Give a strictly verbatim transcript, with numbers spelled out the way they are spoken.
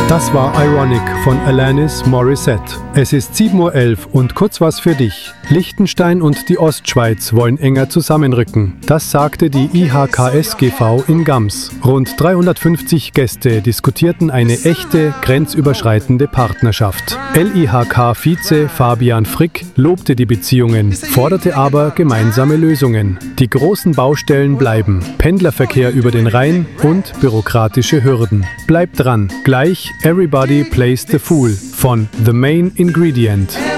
Das war Ironic von Alanis Morissette. Es ist sieben Uhr elf und kurz was für dich. Liechtenstein und die Ostschweiz wollen enger zusammenrücken. Das sagte die I H K S G V in Gams. Rund dreihundertfünfzig Gäste diskutierten eine echte, grenzüberschreitende Partnerschaft. L I H K-Vize Fabian Frick lobte die Beziehungen, forderte aber gemeinsame Lösungen. Die großen Baustellen bleiben: Pendlerverkehr über den Rhein und bürokratische Hürden. Bleibt dran, gleich Everybody Plays the Fool von The Main Ingredient.